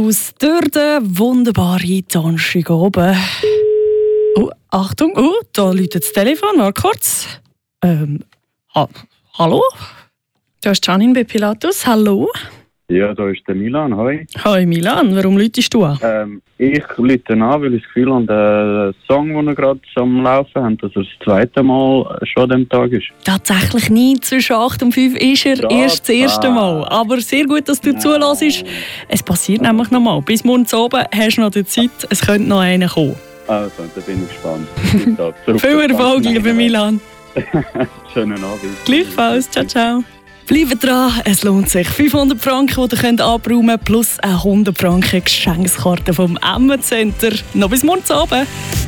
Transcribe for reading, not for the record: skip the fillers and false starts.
Aus den wunderbaren Donnerstag oben. Oh, Achtung, da läutet das Telefon, warte kurz. Hallo? Da ist Janine bei Pilatus, hallo? Ja, da ist der Milan, hoi. Hoi Milan, warum läutest du an? Ich rufe an, weil ich das Gefühl habe, der Song, den wir gerade am Laufen haben, dass er das zweite Mal schon an diesem Tag ist. Tatsächlich nicht, zwischen 8 und 5 ist er erst das erste Mal. Aber sehr gut, dass du zulässt. Es passiert nämlich noch mal. Bis morgen oben hast du noch die Zeit, es könnte noch einer kommen. Also, da bin ich gespannt. Viel Erfolg, lieber Milan. Schönen Abend. Gleichfalls, ciao, ciao. Bleibt dran, es lohnt sich. 500 Franken, die ihr abräumen könnt, plus eine 100 Franken Geschenkskarte vom Emma Center. Noch bis morgen Abend.